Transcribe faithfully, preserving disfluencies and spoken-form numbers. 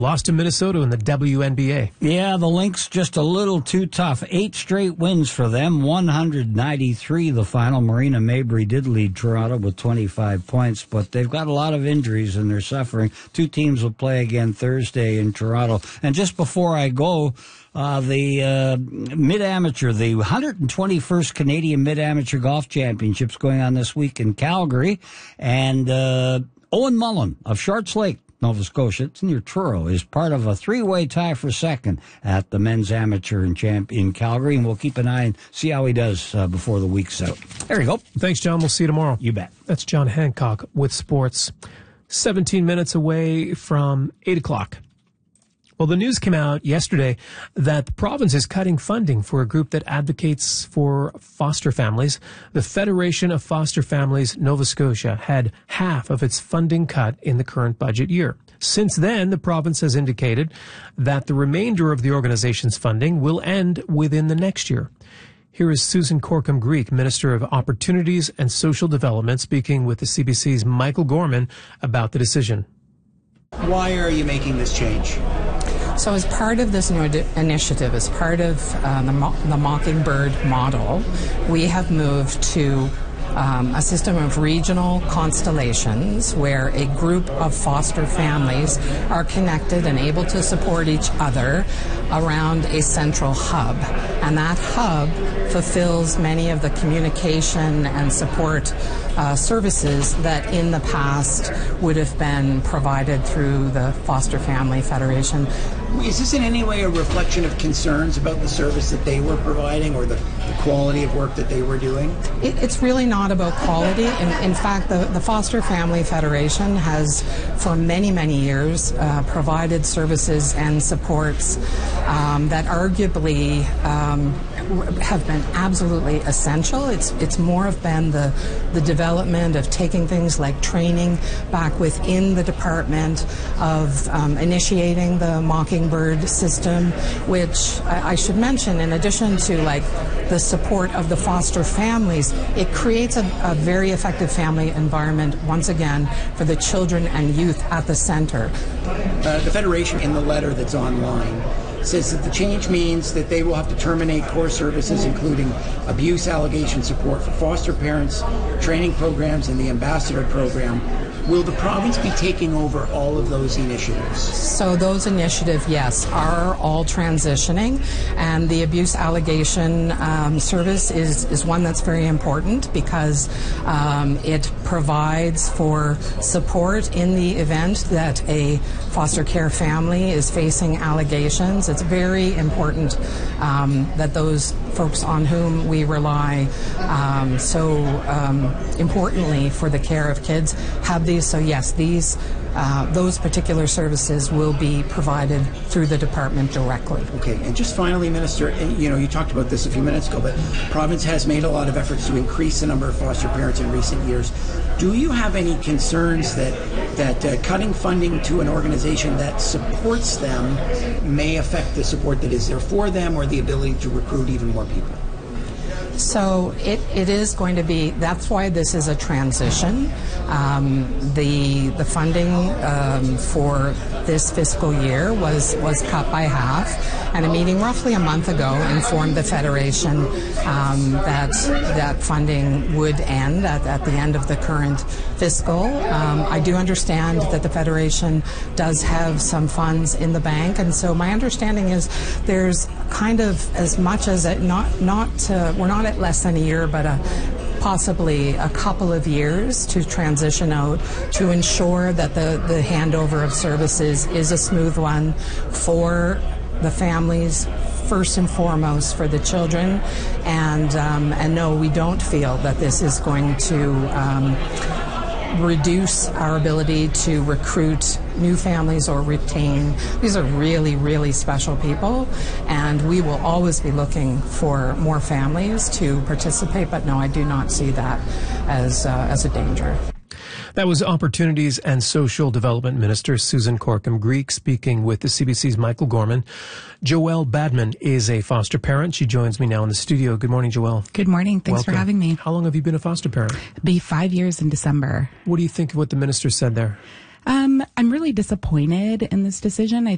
Lost to Minnesota in the W N B A. Yeah, the Lynx just a little too tough. Eight straight wins for them, one hundred ninety-three the final. Marina Mabrey did lead Toronto with twenty-five points, but they've got a lot of injuries and they're suffering. Two teams will play again Thursday in Toronto. And just before I go, Uh, the uh, mid-amateur, the one hundred twenty-first Canadian Mid-Amateur Golf Championships going on this week in Calgary. And uh, Owen Mullen of Shorts Lake, Nova Scotia, it's near Truro, is part of a three-way tie for second at the men's amateur in, champ- in Calgary. And we'll keep an eye and see how he does uh, before the week's out. There you go. Thanks, John. We'll see you tomorrow. You bet. That's John Hancock with sports. seventeen minutes away from eight o'clock. Well, the news came out yesterday that the province is cutting funding for a group that advocates for foster families. The Federation of Foster Families Nova Scotia had half of its funding cut in the current budget year. Since then, the province has indicated that the remainder of the organization's funding will end within the next year. Here is Susan Corkum-Greek, Minister of Opportunities and Social Development, speaking with the C B C's Michael Gorman about the decision. Why are you making this change? So as part of this new initiative, as part of uh, the, Mo- the Mockingbird model, we have moved to um, a system of regional constellations where a group of foster families are connected and able to support each other around a central hub. And that hub fulfills many of the communication and support uh, services that in the past would have been provided through the Foster Family Federation. Is this in any way a reflection of concerns about the service that they were providing or the, the quality of work that they were doing? It, it's really not about quality. In, in fact, the, the Foster Family Federation has, for many, many years, uh, provided services and supports um, that arguably um, have been absolutely essential. It's it's more of been the, the development of taking things like training back within the department, of um, initiating the Mockingbird system, which I, I should mention, in addition to like the support of the foster families, it creates a, a very effective family environment, once again, for the children and youth at the center. Uh, the Federation, in the letter that's online, says that the change means that they will have to terminate core services, including abuse allegation support for foster parents, training programs, and the ambassador program. Will the province be taking over all of those initiatives? So those initiatives, yes, are all transitioning, and the abuse allegation um, service is, is one that's very important because um, it provides for support in the event that a foster care family is facing allegations. It's very important um, that those folks on whom we rely um, so um, importantly for the care of kids have these. So yes, these uh, those particular services will be provided through the department directly. Okay, and just finally, Minister, you know, you talked about this a few minutes ago, but the province has made a lot of efforts to increase the number of foster parents in recent years. Do you have any concerns that that uh, cutting funding to an organization that supports them may affect the support that is there for them or the ability to recruit even more people? So it, it is going to be, that's why this is a transition. Um, the the funding um, for this fiscal year was, was cut by half, and a meeting roughly a month ago informed the Federation um, that that funding would end at, at the end of the current fiscal. Um, I do understand that the Federation does have some funds in the bank, and so my understanding is there's kind of as much as it, not, not uh, we're not at less than a year, but a possibly a couple of years to transition out to ensure that the, the handover of services is a smooth one for the families, first and foremost for the children, and um, and no, we don't feel that this is going to um, reduce our ability to recruit new families or retain. These are really, really special people, and we will always be looking for more families to participate, but no, I do not see that as, uh, as a danger. That was Opportunities and Social Development Minister Susan Corkum-Greek speaking with the C B C's Michael Gorman. Joelle Badman is a foster parent. She joins me now in the studio. Good morning, Joelle. Good morning. Thanks Welcome. for having me. How long have you been a foster parent? It'll be five years in December. What do you think of what the minister said there? Um, I'm really disappointed in this decision. I